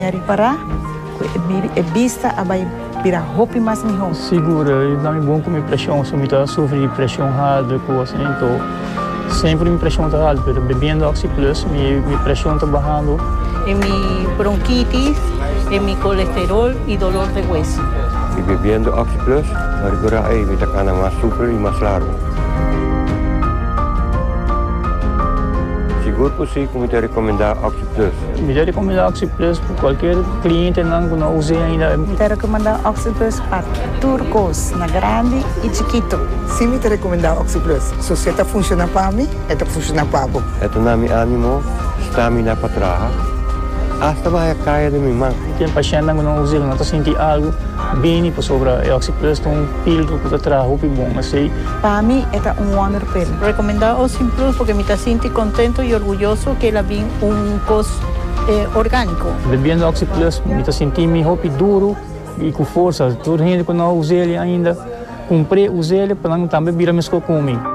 Para a vista vai virar roupa mais melhor. Segura, dá-me bom com minha pressão, se eu estou sofrendo pressão alta, coisa assim, então sempre minha pressão está alta, mas bebendo Oxy Plus, minha pressão está bajando. En mi bronquitis, en mi colesterol y dolor de hueso. Y bebiendo Oxy Plus, ahora me está más súper y más largo. Seguro que sí, como te recomendar Oxy Plus. Me recomendar Oxy Plus para qualquer cliente que não use ainda. Me recomendar Oxy Plus para turcos, na grande e chiquito. Sim, me recomendar Oxy Plus. Se você está funcionando para mim, está funcionando para você. Esto na mi ánimo, estamina para trás. Hasta vai cair de minha mão. Tem paciente que não usa, não está sentindo algo bem para sobre a Oxy Plus, tem pílula que está atrás, roupa bom, assim. Para mim, é wonder pill. Recomendar Oxy Plus porque me siento contento y orgulloso que ela vem cos orgânico. Bebendo Oxy Plus, me sentindo minha roupa duro e com força. Toda gente que não usa ele ainda, comprei, usei ele para não também virar meus comigo.